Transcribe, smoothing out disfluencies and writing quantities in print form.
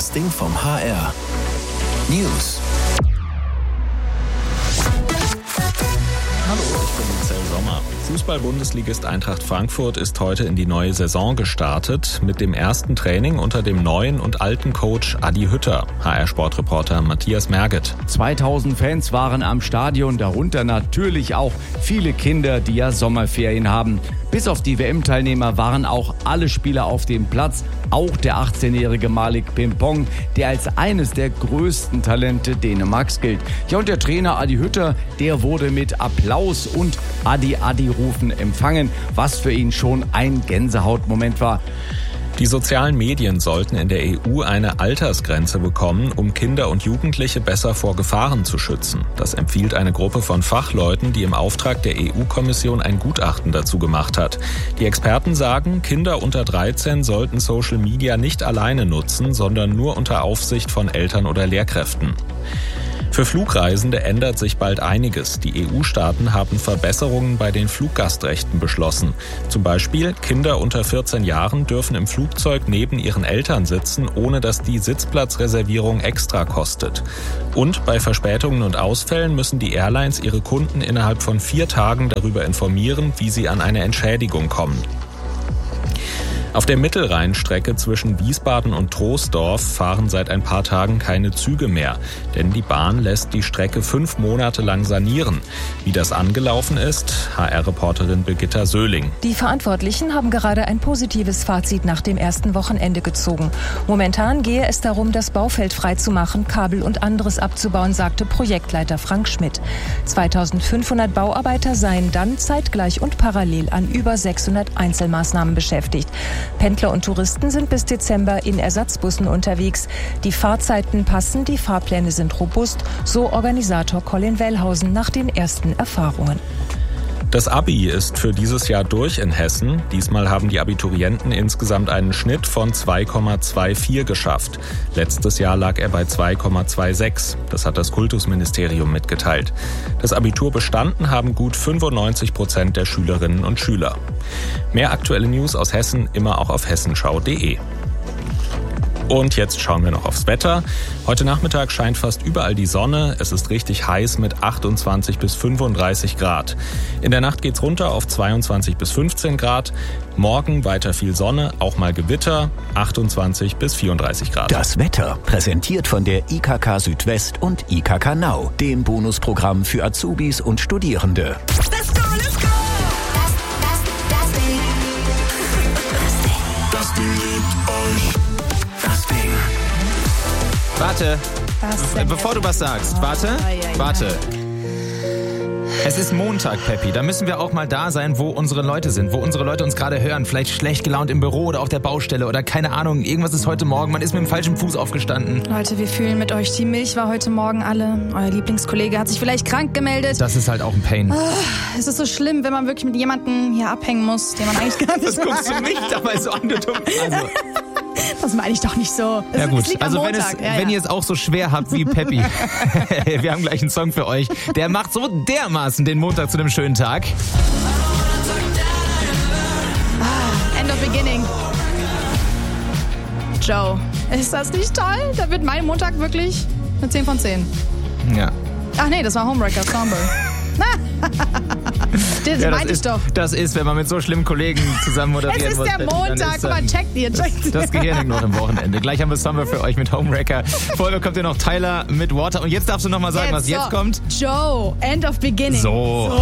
Das Ding vom HR. News. Hallo, ich bin Marcel Sommer. Fußball-Bundesligist Eintracht Frankfurt ist heute in die neue Saison gestartet mit dem ersten Training unter dem neuen und alten Coach Adi Hütter. HR-Sportreporter Matthias Merget. 2000 Fans waren am Stadion, darunter natürlich auch viele Kinder, die ja Sommerferien haben. Bis auf die WM-Teilnehmer waren auch alle Spieler auf dem Platz, auch der 18-jährige Malik Pimpong, der als eines der größten Talente Dänemarks gilt. Ja, und der Trainer Adi Hütter, der wurde mit Applaus und Adi-Adi-Rufen empfangen, was für ihn schon ein Gänsehautmoment war. Die sozialen Medien sollten in der EU eine Altersgrenze bekommen, um Kinder und Jugendliche besser vor Gefahren zu schützen. Das empfiehlt eine Gruppe von Fachleuten, die im Auftrag der EU-Kommission ein Gutachten dazu gemacht hat. Die Experten sagen, Kinder unter 13 sollten Social Media nicht alleine nutzen, sondern nur unter Aufsicht von Eltern oder Lehrkräften. Für Flugreisende ändert sich bald einiges. Die EU-Staaten haben Verbesserungen bei den Fluggastrechten beschlossen. Zum Beispiel, Kinder unter 14 Jahren dürfen im Flugzeug neben ihren Eltern sitzen, ohne dass die Sitzplatzreservierung extra kostet. Und bei Verspätungen und Ausfällen müssen die Airlines ihre Kunden innerhalb von 4 Tagen darüber informieren, wie sie an eine Entschädigung kommen. Auf der Mittelrheinstrecke zwischen Wiesbaden und Troisdorf fahren seit ein paar Tagen keine Züge mehr, denn die Bahn lässt die Strecke 5 Monate lang sanieren. Wie das angelaufen ist, HR-Reporterin Birgitta Söhling. Die Verantwortlichen haben gerade ein positives Fazit nach dem ersten Wochenende gezogen. Momentan gehe es darum, das Baufeld freizumachen, Kabel und anderes abzubauen, sagte Projektleiter Frank Schmidt. 2500 Bauarbeiter seien dann zeitgleich und parallel an über 600 Einzelmaßnahmen beschäftigt. Pendler und Touristen sind bis Dezember in Ersatzbussen unterwegs. Die Fahrzeiten passen, die Fahrpläne sind robust, so Organisator Colin Wellhausen nach den ersten Erfahrungen. Das Abi ist für dieses Jahr durch in Hessen. Diesmal haben die Abiturienten insgesamt einen Schnitt von 2,24 geschafft. Letztes Jahr lag er bei 2,26. Das hat das Kultusministerium mitgeteilt. Das Abitur bestanden haben gut 95% der Schülerinnen und Schüler. Mehr aktuelle News aus Hessen immer auch auf hessenschau.de. Und jetzt schauen wir noch aufs Wetter. Heute Nachmittag scheint fast überall die Sonne. Es ist richtig heiß mit 28 bis 35 Grad. In der Nacht geht's runter auf 22 bis 15 Grad. Morgen weiter viel Sonne, auch mal Gewitter, 28 bis 34 Grad. Das Wetter präsentiert von der IKK Südwest und IKK Now, dem Bonusprogramm für Azubis und Studierende. Let's go, let's go! Das Ding liebt euch. Das Ding. Warte, bevor du was sagst, warte. Es ist Montag, Peppi. Da müssen wir auch mal da sein, wo unsere Leute sind, wo unsere Leute uns gerade hören. Vielleicht schlecht gelaunt im Büro oder auf der Baustelle oder keine Ahnung. Irgendwas ist heute Morgen, man ist mit dem falschen Fuß aufgestanden. Leute, wir fühlen mit euch. Die Milch war heute Morgen alle. Euer Lieblingskollege hat sich vielleicht krank gemeldet. Das ist halt auch ein Pain. Es ist so schlimm, wenn man wirklich mit jemandem hier abhängen muss, den man eigentlich gar nicht... Was guckst du mich dabei so an, du dumm? Also... Das meine ich doch nicht so. Ja gut, also wenn ihr es auch so schwer habt wie Peppi, wir haben gleich einen Song für euch. Der macht so dermaßen den Montag zu einem schönen Tag. End of Beginning. Joe, ist das nicht toll? Da wird mein Montag wirklich eine 10 von 10. Ja. Ach nee, das war Homewrecker, Somber. Das meinte ich doch. Das ist, wenn man mit so schlimmen Kollegen zusammen moderiert. Es ist der Montag, guck mal, checkt ihr. Das Gehirn hängt noch im Wochenende. Gleich haben wir Summer für euch mit Homewrecker. Vorher kommt ihr noch Tyler mit Water. Und jetzt darfst du noch mal sagen, was jetzt kommt. Joe, End of Beginning. So.